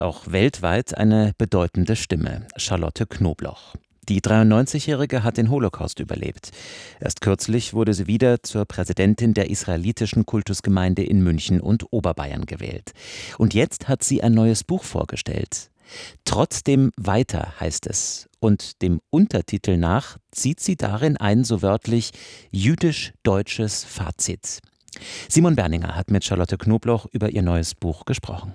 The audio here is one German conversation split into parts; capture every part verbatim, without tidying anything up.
auch weltweit eine bedeutende Stimme, Charlotte Knobloch. Die dreiundneunzigjährige hat den Holocaust überlebt. Erst kürzlich wurde sie wieder zur Präsidentin der israelitischen Kultusgemeinde in München und Oberbayern gewählt. Und jetzt hat sie ein neues Buch vorgestellt. Trotzdem weiter heißt es. Und dem Untertitel nach zieht sie darin ein, so wörtlich, jüdisch-deutsches Fazit. Simon Berninger hat mit Charlotte Knobloch über ihr neues Buch gesprochen.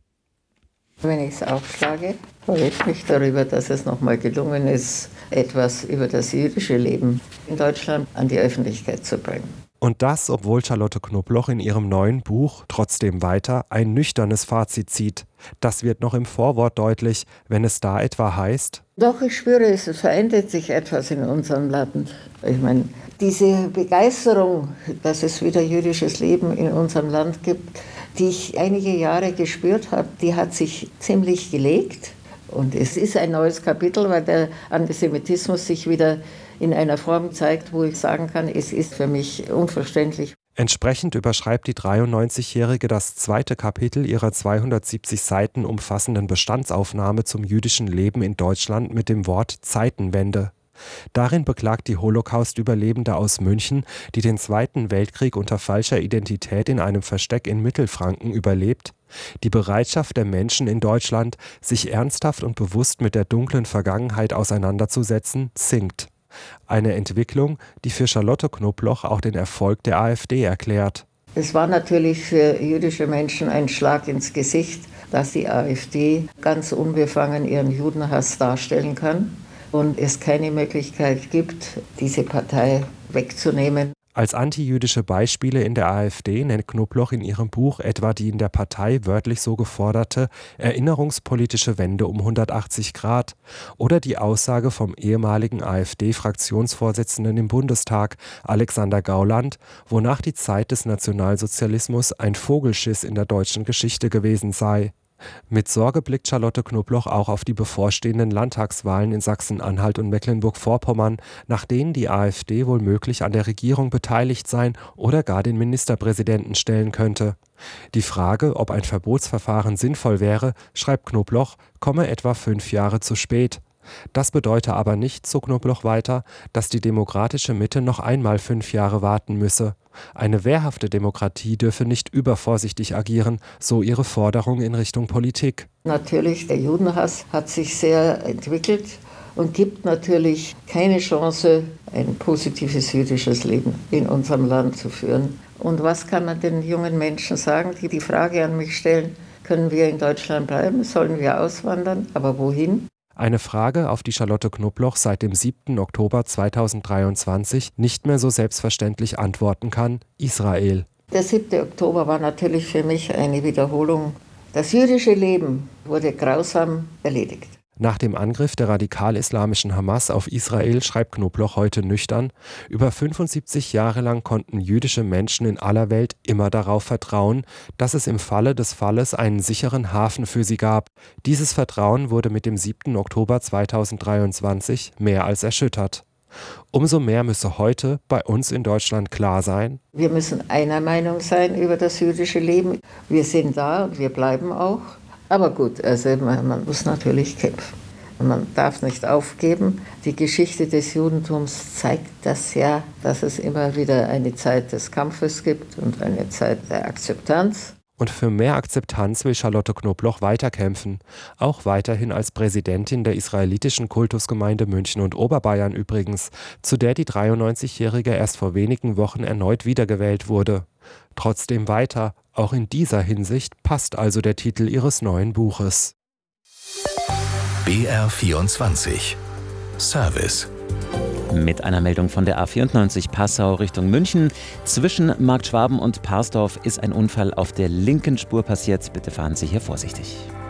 Wenn ich es aufschlage, freue ich mich darüber, dass es nochmal gelungen ist, etwas über das jüdische Leben in Deutschland an die Öffentlichkeit zu bringen. Und das, obwohl Charlotte Knobloch in ihrem neuen Buch Trotzdem weiter ein nüchternes Fazit zieht. Das wird noch im Vorwort deutlich, wenn es da etwa heißt: Doch, ich spüre, es verändert sich etwas in unserem Land. Ich meine, diese Begeisterung, dass es wieder jüdisches Leben in unserem Land gibt, die ich einige Jahre gespürt habe, die hat sich ziemlich gelegt. Und es ist ein neues Kapitel, weil der Antisemitismus sich wieder in einer Form zeigt, wo ich sagen kann, es ist für mich unverständlich. Entsprechend überschreibt die dreiundneunzigjährige das zweite Kapitel ihrer zweihundertsiebzig Seiten umfassenden Bestandsaufnahme zum jüdischen Leben in Deutschland mit dem Wort Zeitenwende. Darin beklagt die Holocaust-Überlebende aus München, die den Zweiten Weltkrieg unter falscher Identität in einem Versteck in Mittelfranken überlebt, die Bereitschaft der Menschen in Deutschland, sich ernsthaft und bewusst mit der dunklen Vergangenheit auseinanderzusetzen, sinkt. Eine Entwicklung, die für Charlotte Knobloch auch den Erfolg der AfD erklärt. Es war natürlich für jüdische Menschen ein Schlag ins Gesicht, dass die AfD ganz unbefangen ihren Judenhass darstellen kann und es keine Möglichkeit gibt, diese Partei wegzunehmen. Als antijüdische Beispiele in der AfD nennt Knobloch in ihrem Buch etwa die in der Partei wörtlich so geforderte erinnerungspolitische Wende um hundertachtzig Grad oder die Aussage vom ehemaligen AfD-Fraktionsvorsitzenden im Bundestag, Alexander Gauland, wonach die Zeit des Nationalsozialismus ein Vogelschiss in der deutschen Geschichte gewesen sei. Mit Sorge blickt Charlotte Knobloch auch auf die bevorstehenden Landtagswahlen in Sachsen-Anhalt und Mecklenburg-Vorpommern, nach denen die AfD womöglich an der Regierung beteiligt sein oder gar den Ministerpräsidenten stellen könnte. Die Frage, ob ein Verbotsverfahren sinnvoll wäre, schreibt Knobloch, komme etwa fünf Jahre zu spät. Das bedeute aber nicht, so Knobloch weiter, dass die demokratische Mitte noch einmal fünf Jahre warten müsse. Eine wehrhafte Demokratie dürfe nicht übervorsichtig agieren, so ihre Forderung in Richtung Politik. Natürlich, der Judenhass hat sich sehr entwickelt und gibt natürlich keine Chance, ein positives jüdisches Leben in unserem Land zu führen. Und was kann man den jungen Menschen sagen, die die Frage an mich stellen, können wir in Deutschland bleiben, sollen wir auswandern, aber wohin? Eine Frage, auf die Charlotte Knobloch seit dem siebten Oktober zweitausenddreiundzwanzig nicht mehr so selbstverständlich antworten kann: Israel. Der siebte Oktober war natürlich für mich eine Wiederholung. Das jüdische Leben wurde grausam erledigt. Nach dem Angriff der radikal-islamischen Hamas auf Israel schreibt Knobloch heute nüchtern: Über fünfundsiebzig Jahre lang konnten jüdische Menschen in aller Welt immer darauf vertrauen, dass es im Falle des Falles einen sicheren Hafen für sie gab. Dieses Vertrauen wurde mit dem siebten Oktober zweitausenddreiundzwanzig mehr als erschüttert. Umso mehr müsse heute bei uns in Deutschland klar sein: Wir müssen einer Meinung sein über das jüdische Leben. Wir sind da und wir bleiben auch. Aber gut, also man, man muss natürlich kämpfen. Man darf nicht aufgeben. Die Geschichte des Judentums zeigt das ja, dass es immer wieder eine Zeit des Kampfes gibt und eine Zeit der Akzeptanz. Und für mehr Akzeptanz will Charlotte Knobloch weiterkämpfen, auch weiterhin als Präsidentin der israelitischen Kultusgemeinde München und Oberbayern übrigens, zu der die dreiundneunzigjährige erst vor wenigen Wochen erneut wiedergewählt wurde. Trotzdem weiter, auch in dieser Hinsicht passt also der Titel ihres neuen Buches. B R vierundzwanzig Service. Mit einer Meldung von der A vierundneunzig Passau Richtung München. Zwischen Marktschwaben und Parsdorf ist ein Unfall auf der linken Spur passiert. Bitte fahren Sie hier vorsichtig.